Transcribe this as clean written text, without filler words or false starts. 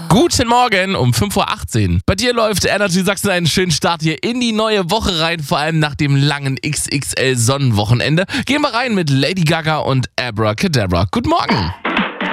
Guten Morgen um 5:18 Uhr. Bei dir läuft Energy Sachsen einen schönen Start hier in die neue Woche rein, vor allem nach dem langen XXL-Sonnenwochenende. Gehen wir rein mit Lady Gaga und Abracadabra. Guten Morgen.